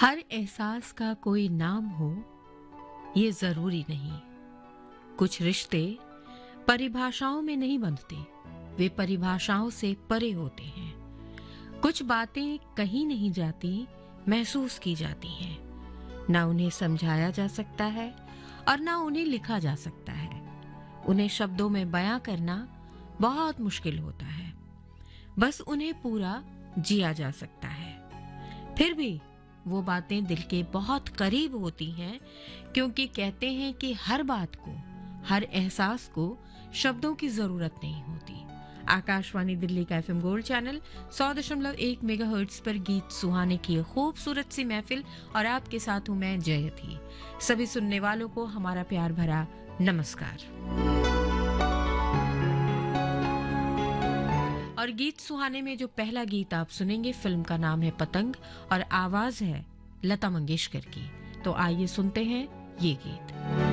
हर एहसास का कोई नाम हो ये जरूरी नहीं। कुछ रिश्ते परिभाषाओं में नहीं बंधते, वे परिभाषाओं से परे होते हैं। कुछ बातें कहीं नहीं जाती, महसूस की जाती हैं। ना उन्हें समझाया जा सकता है और ना उन्हें लिखा जा सकता है। उन्हें शब्दों में बयां करना बहुत मुश्किल होता है। बस उन्हें पूरा जिया जा सकता है। फिर भी वो बातें दिल के बहुत करीब होती हैं, क्योंकि कहते हैं कि हर बात को, हर एहसास को शब्दों की जरूरत नहीं होती। आकाशवाणी दिल्ली का एफएम गोल्ड चैनल 100.1 मेगाहर्ट्ज पर गीत सुहाने की खूबसूरत सी महफिल, और आपके साथ हूं मैं जयथी। सभी सुनने वालों को हमारा प्यार भरा नमस्कार। और गीत सुहाने में जो पहला गीत आप सुनेंगे, फिल्म का नाम है पतंग और आवाज है लता मंगेशकर की। तो आइए सुनते हैं ये गीत।